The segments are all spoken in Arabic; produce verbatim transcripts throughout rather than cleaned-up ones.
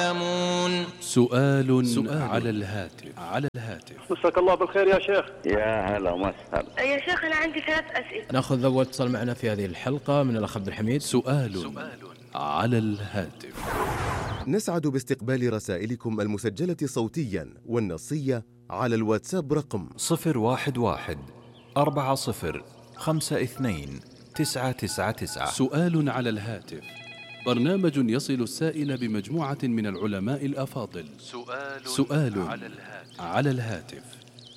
سؤال, سؤال على الهاتف على الهاتف مساك الله بالخير يا شيخ. يا هلا وسهلا يا شيخ أنا عندي ثلاث أسئلة. نأخذ أول اتصال معنا في هذه الحلقة من الأخ عبد الحميد. سؤال, سؤال على الهاتف. نسعد باستقبال رسائلكم المسجلة صوتيا والنصية على الواتساب رقم صفر واحد واحد أربعة صفر خمسة اثنين تسعة تسعة تسعة. سؤال على الهاتف، برنامج يصل السائل بمجموعة من العلماء الأفاضل. سؤال, سؤال على الهاتف. على الهاتف.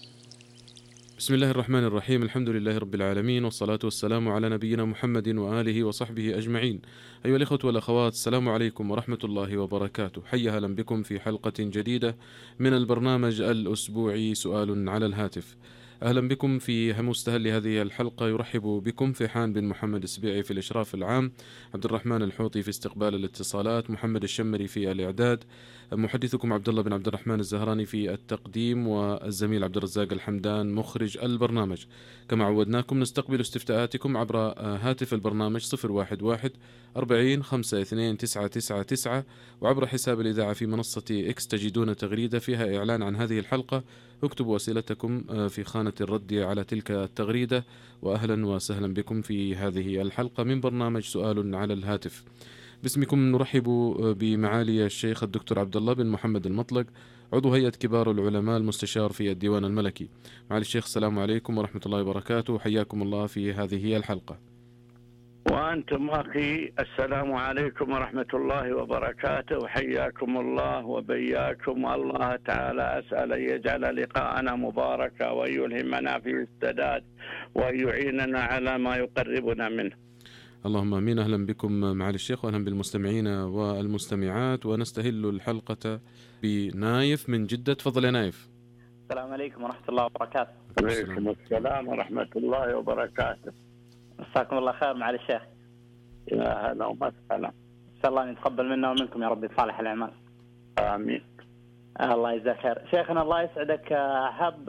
بسم الله الرحمن الرحيم، الحمد لله رب العالمين، والصلاة والسلام على نبينا محمد وآله وصحبه أجمعين. أيها الإخوة والأخوات، السلام عليكم ورحمة الله وبركاته. حيا أهلا بكم في حلقة جديدة من البرنامج الأسبوعي سؤال على الهاتف. أهلا بكم في مستهل هذه الحلقة. يرحب بكم فيحان بن محمد السبيعي في الإشراف العام، عبد الرحمن الحوطي في استقبال الاتصالات، محمد الشمري في الإعداد، محدثكم عبد الله بن عبد الرحمن الزهراني في التقديم، والزميل عبد الرزاق الحمدان مخرج البرنامج. كما عودناكم نستقبل استفتاءاتكم عبر هاتف البرنامج صفر واحد واحد أربعين خمسة اثنين تسعة تسعة تسعة، وعبر حساب الإذاعة في منصة إكس تجدون تغريدة فيها إعلان عن هذه الحلقة. اكتبوا أسئلتكم في خانة الرد على تلك التغريدة. وأهلا وسهلا بكم في هذه الحلقة من برنامج سؤال على الهاتف. باسمكم نرحب بمعالي الشيخ الدكتور عبد الله بن محمد المطلق، عضو هيئة كبار العلماء المستشار في الديوان الملكي. معالي الشيخ السلام عليكم ورحمة الله وبركاته، حياكم الله في هذه الحلقة. وأنتم أخي السلام عليكم ورحمة الله وبركاته، وحياكم الله وبياكم. الله تعالى أسأل أن يجعل لقاءنا مباركا، وأن يلهمنا فيه السداد، وأن يعيننا على ما يقربنا منه. اللهم امين. اهلا بكم معالي الشيخ، واهلا بالمستمعين والمستمعات. ونستهل الحلقة بنايف من جدة. تفضل يا نايف. السلام عليكم ورحمة الله وبركاته. عليكم السلام ورحمة الله وبركاته. مساكم الله خير معالي الشيخ. يا هلا وسهلا. إن شاء الله يتقبل منا ومنكم يا رب صالح الأعمال. آمين. الله يجزاك خير. شيخنا الله يسعدك، حاب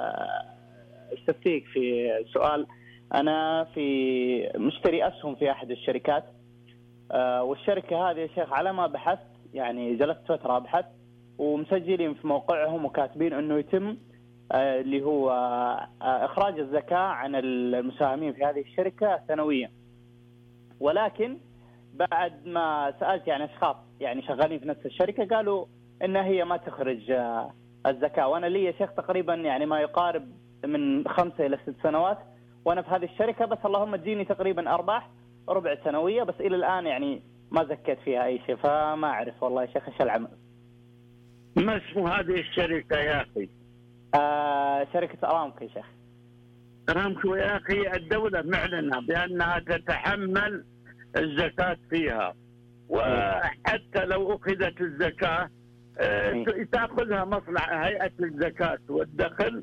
استفتيك في سؤال. أنا في مشتري أسهم في أحد الشركات، والشركة هذه يا شيخ على ما بحثت يعني جلست فترة أبحث، ومسجلين في موقعهم وكاتبين أنه يتم اللي هو إخراج الزكاة عن المساهمين في هذه الشركة سنويا. ولكن بعد ما سألت يعني أشخاص يعني شغالين في نفس الشركة قالوا إنها هي ما تخرج الزكاة. وأنا لي يا شيخ تقريبا يعني ما يقارب من خمسة إلى ست سنوات وأنا في هذه الشركة، بس اللهم تجيني تقريبا أرباح ربع سنوية، بس إلى الآن يعني ما زكيت فيها أي شيء. فما أعرف والله يا شيخ إيش العمل. ما اسم هذه الشركة يا أخي؟ آه شركة أرامكو يا شيخ. أرامكو يا أخي الدولة معلنة بأنها تتحمل الزكاة فيها، وحتى لو أخذت الزكاة تأخذها مصلحة هيئة الزكاة والدخل.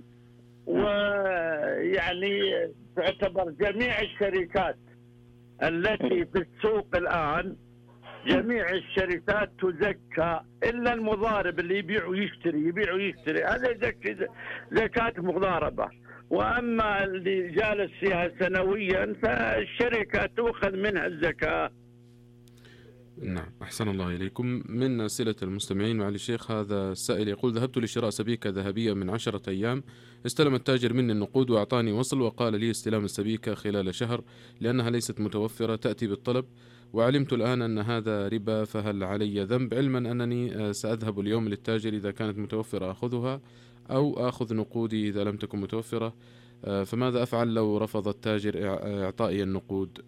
ويعني تعتبر جميع الشركات التي في السوق الآن جميع الشركات تزكى إلا المضارب اللي يبيع ويشتري يبيع ويشتري، هذا يزكي زكاة مضاربة. وأما اللي جالس فيها سنويا فالشركة تأخذ منها الزكاة. نعم، أحسن الله إليكم. من أسئلة المستمعين معالي الشيخ، هذا السائل يقول: ذهبت لشراء سبيكة ذهبية من عشرة أيام، استلم التاجر مني النقود وأعطاني وصل وقال لي استلام السبيكة خلال شهر لأنها ليست متوفرة تأتي بالطلب، وعلمت الآن أن هذا ربا، فهل علي ذنب؟ علما أنني سأذهب اليوم للتاجر إذا كانت متوفرة أخذها، أو أخذ نقودي إذا لم تكن متوفرة، فماذا أفعل لو رفض التاجر إعطائي النقود؟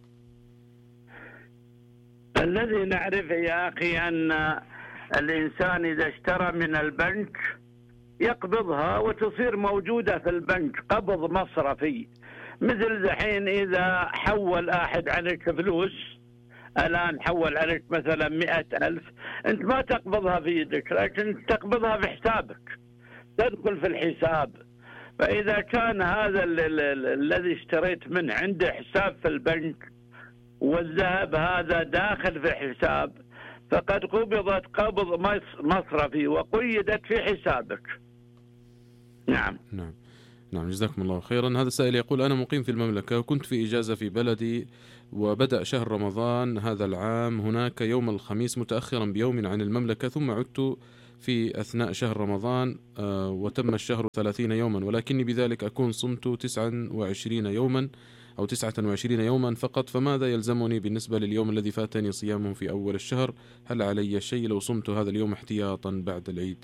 الذي نعرفه يا أخي أن الإنسان إذا اشترى من البنك يقبضها وتصير موجودة في البنك قبض مصرفي. مثل دحين إذا حول أحد عليك فلوس، الآن حول عليك مثلا مئة ألف، أنت ما تقبضها في يدك لكن تقبضها في حسابك، تدخل في الحساب. فإذا كان هذا الذي اشتريت منه عنده حساب في البنك والذهب هذا داخل في حساب، فقد قبضت قبض مصرفي وقيدت في حسابك. نعم. نعم. نعم جزاكم الله خيرا. هذا السائل يقول: أنا مقيم في المملكة وكنت في إجازة في بلدي، وبدأ شهر رمضان هذا العام هناك يوم الخميس متأخرا بيوم عن المملكة، ثم عدت في أثناء شهر رمضان آه وتم الشهر ثلاثين يوما، ولكني بذلك أكون صمت تسعة وعشرين يوما أو تسعة وعشرين يوما فقط، فماذا يلزمني بالنسبة لليوم الذي فاتني صيامه في أول الشهر؟ هل علي شيء لو صمت هذا اليوم احتياطا بعد العيد؟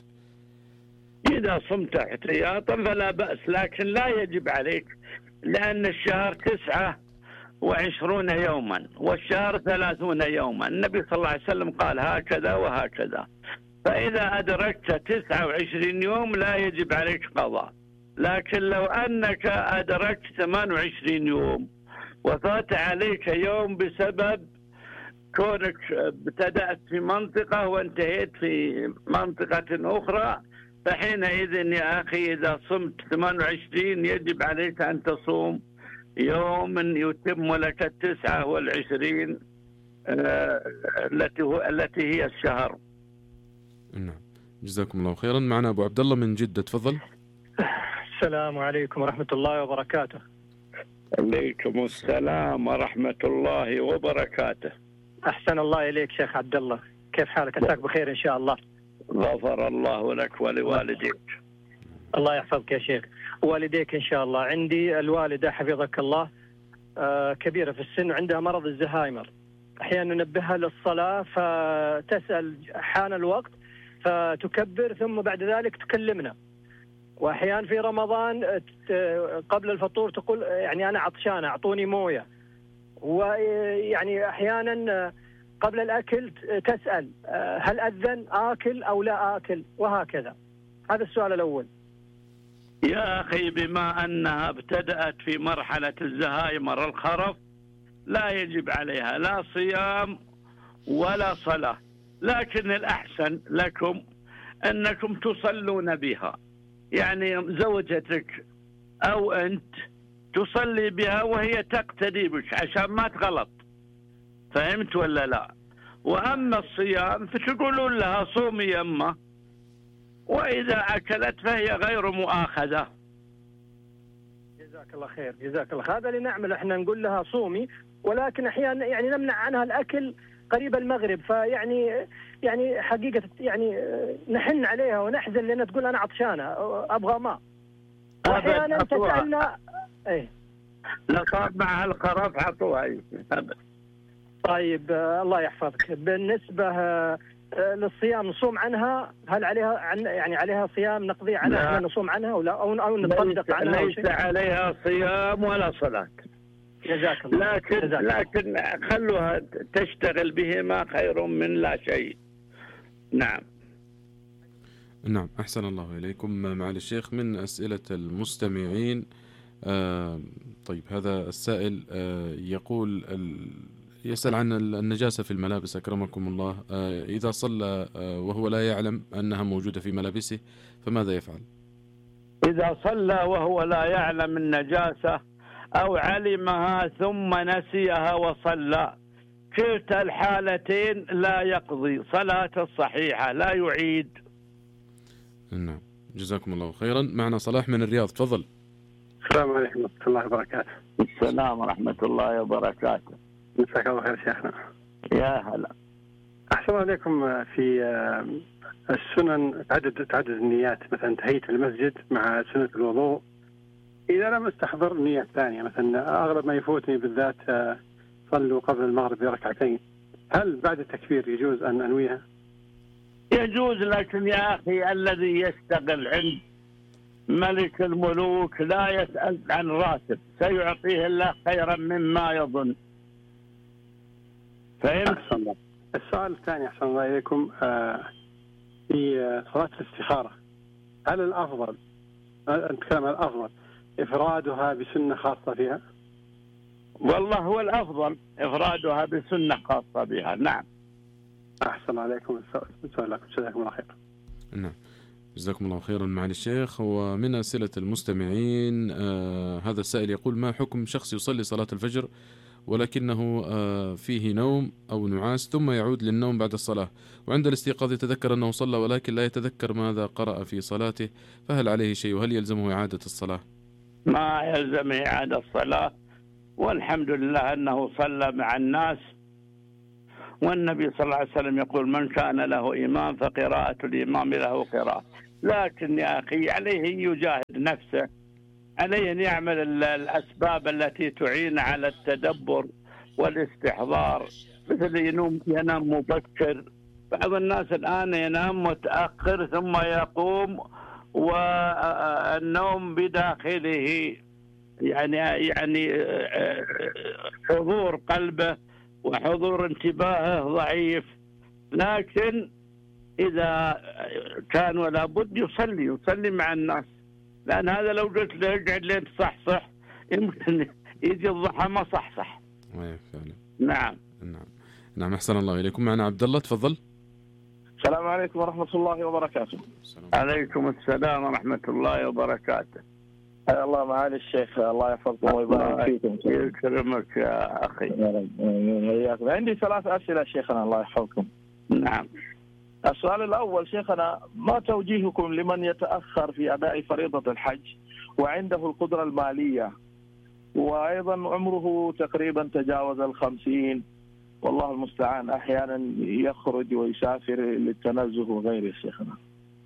إذا صمت احتياطا فلا بأس، لكن لا يجب عليك، لأن الشهر تسعة وعشرون يوما والشهر ثلاثون يوما. النبي صلى الله عليه وسلم قال هكذا وهكذا، فإذا أدركت تسعة وعشرين يوم لا يجب عليك قضاء. لكن لو أنك أدركت ثمانية وعشرين يوم وفات عليك يوم بسبب كونك ابتدأت في منطقة وانتهيت في منطقة أخرى، فحينئذ يا أخي إذا صمت ثمانية وعشرين يجب عليك أن تصوم يوم يتم لك التسعة والعشرين التي التي هي الشهر. نعم جزاكم الله خيرا. معنا أبو عبد الله من جدة، تفضل. السلام عليكم ورحمة الله وبركاته. عليكم السلام ورحمة الله وبركاته. أحسن الله إليك شيخ عبد الله، كيف حالك؟ عساك بخير إن شاء الله. غفر الله لك ولوالديك. الله يحفظك يا شيخ، والديك إن شاء الله. عندي الوالدة حفظك الله آه كبيرة في السن وعندها مرض الزهايمر، أحيانا ننبهها للصلاة فتسأل حان الوقت فتكبر ثم بعد ذلك تكلمنا، وأحيانا في رمضان قبل الفطور تقول يعني أنا عطشانة أعطوني موية، ويعني أحيانا قبل الأكل تسأل هل أذن آكل أو لا آكل، وهكذا. هذا السؤال الأول. يا أخي بما أنها ابتدأت في مرحلة الزهايمر الخرف لا يجب عليها لا صيام ولا صلاة، لكن الأحسن لكم أنكم تصلون بها، يعني زوجتك أو أنت تصلي بها وهي تقتدي بك عشان ما تغلط، فهمت ولا لا؟ وأما الصيام فتقولون لها صومي يمه، وإذا أكلت فهي غير مؤاخذة. جزاك الله خير، جزاك الله خير. هذا اللي نعمل احنا، نقول لها صومي، ولكن أحيانا يعني نمنع عنها الأكل قريب المغرب، فيعني يعني حقيقة يعني نحن عليها ونحزن لأنها تقول أنا عطشانة أبغى ماء، وأحيانا تسألنا إيه لا صار معها الخرف عطوها. طيب الله يحفظك. بالنسبة للصيام نصوم عنها، هل عليها عن يعني عليها صيام نقضي عنها احنا نصوم عنها ولا او او نتصدق عنها؟ ليس عليها صيام ولا صلاة. جزاك الله. لكن جزاك لكن خلوها تشتغل بهما خير من لا شيء. نعم. نعم أحسن الله إليكم. معالي الشيخ من أسئلة المستمعين. آه طيب هذا السائل آه يقول ال... يسأل عن النجاسة في الملابس أكرمكم الله. آه إذا صلى آه وهو لا يعلم أنها موجودة في ملابسه فماذا يفعل؟ إذا صلى وهو لا يعلم النجاسة أو علمها ثم نسيها وصلى، كلتا الحالتين لا يقضي صلاة الصحيحة، لا يعيد. نعم جزاكم الله خيرا. معنا صلاح من الرياض، تفضل. السلام عليكم ورحمة الله وبركاته. السلام ورحمة الله وبركاته. مساك الله خير شيخنا. يا هلا. أحسن عليكم. في السنن تعدد تعدد النيات، مثلا تحية المسجد مع سنة الوضوء، إذا لم استحضر نية ثانية، مثلا أغلب ما يفوتني بالذات صلوا قبل المغرب بركعتين، هل بعد التكبير يجوز أن أنويها؟ يجوز، لكن يا أخي الذي يشتغل عند ملك الملوك لا يسأل عن راتب، سيعطيه الله خيرا مما يظن. فهمت؟ السؤال الثاني أحسن الله إليكم، في صلاة الاستخارة، هل الأفضل نتكلم عن الأفضل إفرادها بسنة خاصة فيها؟ والله هو الأفضل إفرادها بسنة خاصة بها. نعم. أحسن عليكم. السؤال لكم، جزاكم الله خير. نعم جزاكم الله خيرا معالي الشيخ. ومن أسئلة المستمعين آه هذا السائل يقول: ما حكم شخص يصلي صلاة الفجر ولكنه آه فيه نوم أو نعاس ثم يعود للنوم بعد الصلاة، وعند الاستيقاظ يتذكر أنه صلى ولكن لا يتذكر ماذا قرأ في صلاته، فهل عليه شيء وهل يلزمه إعادة الصلاة؟ ما يلزمه إعادة الصلاة، والحمد لله أنه صلى مع الناس. والنبي صلى الله عليه وسلم يقول: من كان له إمام فقراءة الإمام له قراءة. لكن يا أخي عليه يجاهد نفسه، عليه أن يعمل الأسباب التي تعين على التدبر والاستحضار، مثل ينام ينام مبكر. بعض الناس الآن ينام متأخر ثم يقوم والنوم بداخله يعني يعني حضور قلبه وحضور انتباهه ضعيف. لكن إذا كان ولا بد يصلي يصلي مع الناس، لأن هذا لو قلت له اقعد لين تصحصح يمكن يجي الضحى ما صحصح. فعلا. نعم نعم نعم أحسن الله إليكم. معنا عبد الله، تفضل. السلام عليكم ورحمة الله وبركاته. عليكم السلام ورحمة الله وبركاته. حيا الله معالي الشيخ، الله يحفظكم ويبارك فيكم. يكرمك يا أخي. عندي ثلاث أسئلة شيخنا الله يحفظكم. نعم. السؤال الأول شيخنا، ما توجيهكم لمن يتأخر في أداء فريضة الحج وعنده القدرة المالية وأيضا عمره تقريبا تجاوز الخمسين، والله المستعان أحيانا يخرج ويسافر للتنزه وغيره شيخنا؟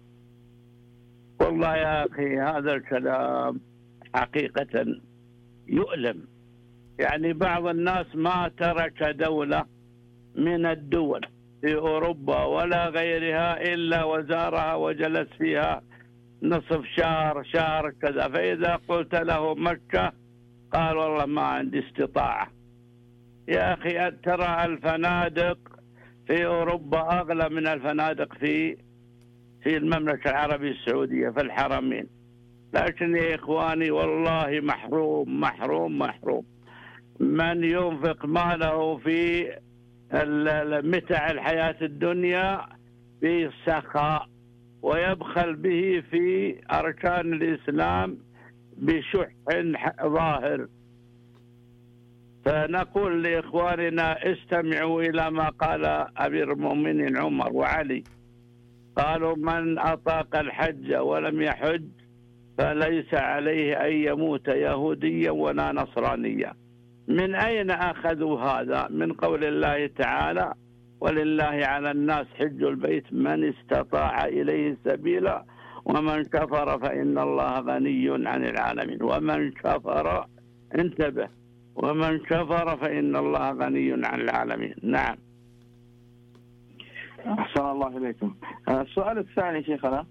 والله يا أخي هذا الكلام حقيقة يؤلم. يعني بعض الناس ما ترك دولة من الدول في أوروبا ولا غيرها إلا وزارها وجلس فيها نصف شهر شهر كذا، فإذا قلت له مكة قال والله ما عندي استطاعة. يا أخي ترى الفنادق في أوروبا أغلى من الفنادق في في المملكة العربية السعودية في الحرمين. لكن يا إخواني والله محروم محروم محروم من ينفق ماله في متاع الحياة الدنيا في سخاء ويبخل به في أركان الإسلام بشح ظاهر. فنقول لإخواننا استمعوا إلى ما قال أمير المؤمنين عمر وعلي، قالوا: من أطاق الحج ولم يحج فليس عليه أن يموت يهوديا ولا نصرانيا. من أين أخذوا هذا؟ من قول الله تعالى: ولله على الناس حج البيت من استطاع إليه سبيلا ومن كفر فإن الله غني عن العالمين. ومن كفر، انتبه، ومن كفر فإن الله غني عن العالمين. نعم. أحسن الله إليكم. السؤال الثاني شيخنا،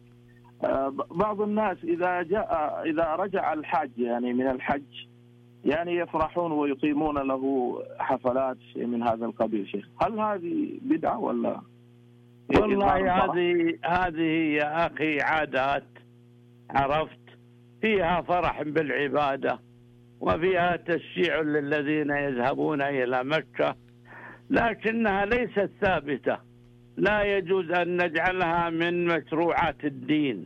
بعض الناس إذا جاء إذا رجع الحاج يعني من الحج يعني يفرحون ويقيمون له حفلات من هذا القبيل شيخ، هل هذه بدعة ولا؟ والله هذه هذه يا أخي عادات، عرفت، فيها فرح بالعبادة وفيها تشجيع للذين يذهبون إلى مكة، لكنها ليست ثابتة. لا يجوز أن نجعلها من مشروعات الدين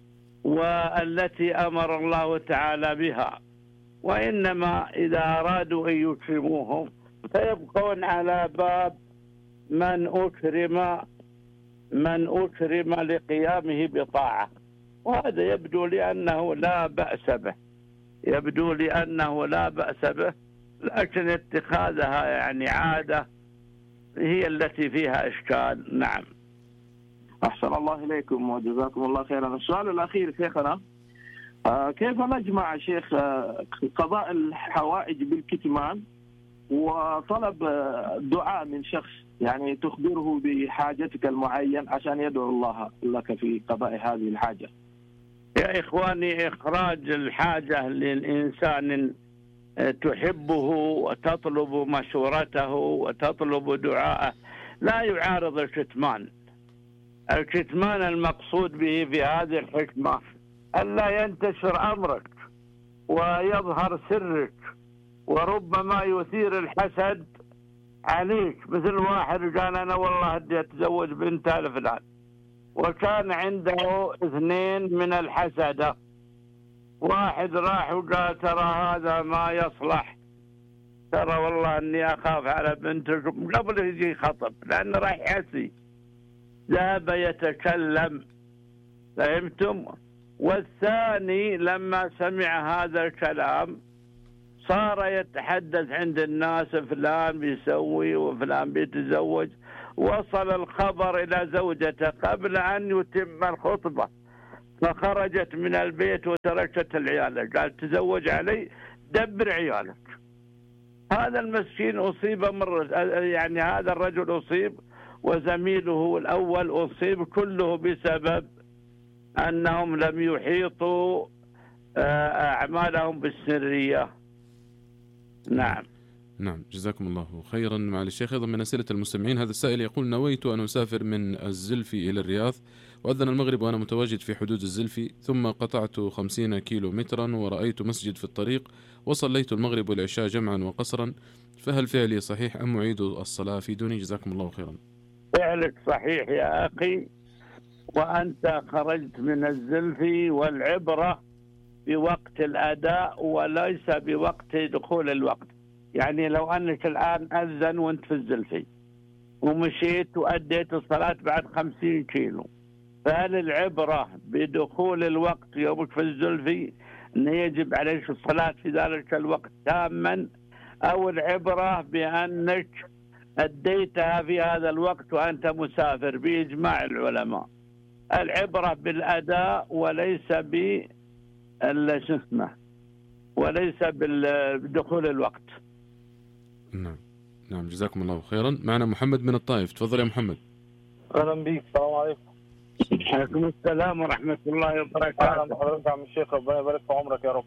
والتي أمر الله تعالى بها، وإنما إذا أرادوا أن يكرموهم فيبقون على باب من أكرم من أكرم لقيامه بطاعة، وهذا يبدو لأنه لا بأس به يبدو لأنه لا بأس به لكن اتخاذها يعني عادة هي التي فيها إشكال. نعم. أحسن الله إليكم وجزاكم الله خيرا. السؤال الأخير شيخنا، كيف نجمع شيخ قضاء الحوائج بالكتمان وطلب دعاء من شخص يعني تخبره بحاجتك المعين عشان يدعو الله لك في قضاء هذه الحاجة؟ يا إخواني، إخراج الحاجة للإنسان تحبه وتطلب مشورته وتطلب دعاءه لا يعارض الكتمان. الكتمان المقصود به في هذه الحكمة ألا ينتشر أمرك ويظهر سرك، وربما يثير الحسد عليك. مثل واحد قال أنا والله بدي أتزوج بنت فلان، وكان عنده اثنين من الحسدة. واحد راح وقال ترى هذا ما يصلح، ترى والله أني أخاف على بنتكم قبل يجي خطب، لأنه راح يحسي. ذهب يتكلم، فهمتم؟ والثاني لما سمع هذا الكلام صار يتحدث عند الناس فلان بيسوي وفلان بيتزوج، وصل الخبر إلى زوجته قبل أن يتم الخطبة، فخرجت من البيت وتركت العيال، قال تزوج علي دبر عيالك. هذا المسكين أصيب مرة، يعني هذا الرجل أصيب وزميله الأول أصيب، كله بسبب أنهم لم يحيطوا أعمالهم بالسرية. نعم نعم، جزاكم الله خيرا. مع الشيخ أيضا من أسئلة المستمعين، هذا السائل يقول: نويت أن أسافر من الزلفي إلى الرياض، وأذن المغرب وأنا متواجد في حدود الزلفي، ثم قطعت خمسين كيلو مترا ورأيت مسجد في الطريق وصليت المغرب والعشاء جمعا وقصرا، فهل فعلي صحيح أم أعيد الصلاة؟ فيدوني جزاكم الله خيرا. فعلك صحيح يا أخي، وأنت خرجت من الزلفي، والعبرة بوقت الأداء وليس بوقت دخول الوقت. يعني لو أنك الآن أذن وأنت في الزلفي ومشيت وأديت الصلاة بعد خمسين كيلو، فهل العبرة بدخول الوقت يومك في الزلفي أن يجب عليك الصلاة في ذلك الوقت تاما، أو العبرة بأنك أديتها في هذا الوقت وأنت مسافر بإجماع العلماء؟ العبرة بالأداء وليس ب شو اسمه وليس بدخول الوقت. نعم نعم، جزاكم الله خيرا. معنا محمد من الطائف، تفضل يا محمد. اهلا بيك، السلام عليكم. وعليكم السلام ورحمة الله وبركاته. اهلا بحضرتك يا عم الشيخ، ربنا يبارك في عمرك يا رب.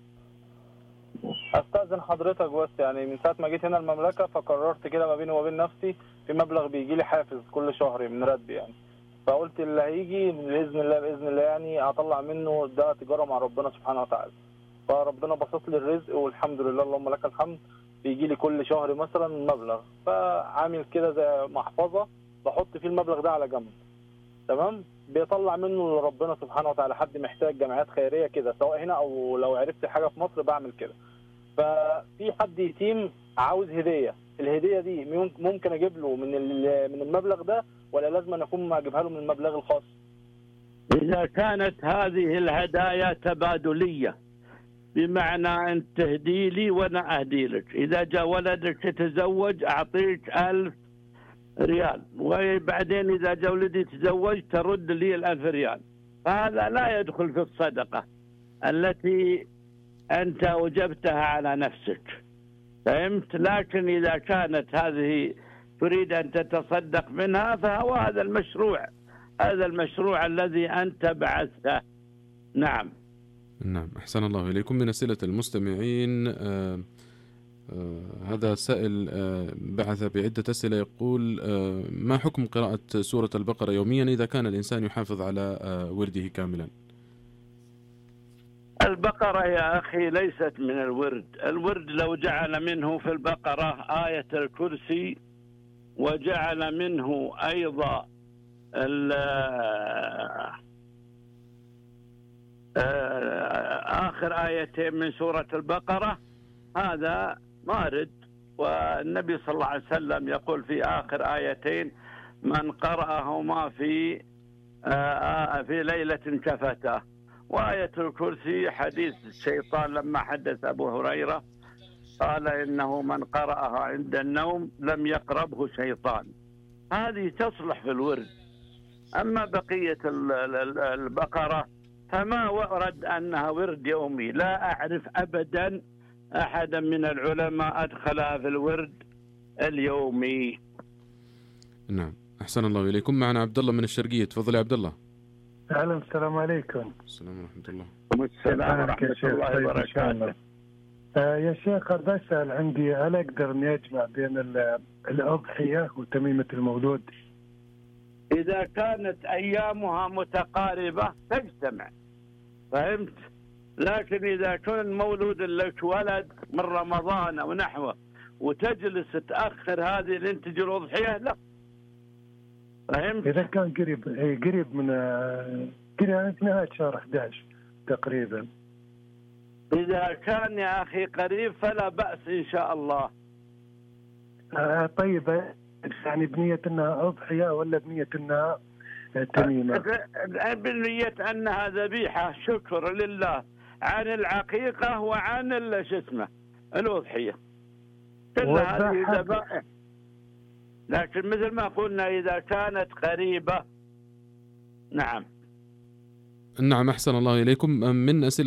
استاذن حضرتك بس، يعني من ساعة ما جيت هنا المملكة فقررت كده ما بيني وبين نفسي في مبلغ بيجي لي حافز كل شهر من راتبي، يعني فقلت اللي هيجي باذن الله باذن الله يعني هطلع منه ده تجارة مع ربنا سبحانه وتعالى. فربنا بسط لي الرزق والحمد لله، اللهم لك الحمد. بيجي لي كل شهر مثلا مبلغ، فعامل كده زي محفظة بحط فيه المبلغ ده على جنب، تمام؟ بيطلع منه لربنا سبحانه وتعالى، حد محتاج جمعيات خيرية كده سواء هنا أو لو عرفت حاجة في مصر بعمل كده. ففي حد يتيم عاوز هدية، الهدية دي ممكن أجيب له من من المبلغ ده ولا لازم أن أكون أجيبها له من المبلغ الخاص؟ إذا كانت هذه الهدايا تبادلية، بمعنى أن تهدي لي وأنا أهدي لك، إذا جاء ولدك تتزوج أعطيك ألف ريال، وبعدين إذا جاء ولدي يتزوج ترد لي الألف ريال، فهذا لا يدخل في الصدقة التي أنت أوجبتها على نفسك، فهمت؟ لكن إذا كانت هذه تريد أن تتصدق منها فهو هذا المشروع، هذا المشروع الذي أنت بعثته. نعم نعم، أحسن الله إليكم. من أسئلة المستمعين، آه آه هذا سائل آه بعث بعدة أسئلة، يقول: آه ما حكم قراءة سورة البقرة يوميا إذا كان الإنسان يحافظ على آه ورده كاملا؟ البقرة يا أخي ليست من الورد. الورد لو جعل منه في البقرة آية الكرسي، وجعل منه أيضا آخر آيتين من سورة البقرة، هذا مارد. والنبي صلى الله عليه وسلم يقول في آخر آيتين: من قرأهما في في ليلة كفته. وآية الكرسي حديث الشيطان لما حدث أبو هريرة قال: إنه من قرأها عند النوم لم يقربه شيطان. هذه تصلح في الورد. أما بقية البقرة فما ورد أنها ورد يومي، لا أعرف أبدا أحدا من العلماء أدخلها في الورد اليومي. نعم، أحسن الله إليكم. معنا عبد الله من الشرقية، تفضل يا عبد الله. أهلا، السلام عليكم. السلام ورحمة الله. والسلام ورحمة الله وبركاته. آه يا شيخ، بسأل عندي هل أقدر أن أجمع بين الأضحية وتميمة المولود؟ إذا كانت أيامها متقاربة تجتمع، فهمت؟ لكن إذا كان مولود لك ولد من رمضان أو نحوه وتجلس تأخر هذه الانتج الأضحية، لا، فهمت؟ إذا كان قريب قريب من قريب في نهاية شهر أحد عشر تقريبا. إذا كان يا أخي قريب فلا بأس إن شاء الله. آه طيب، يعني بنية أنها أضحية ولا بنية أنها تميمة. بنية أنها ذبيحة شكر لله عن العقيقة وعن شو اسمه الأضحية، كل هذه ذبائح. لكن مثل ما قلنا إذا كانت قريبة. نعم نعم أحسن الله إليكم. من أسئلة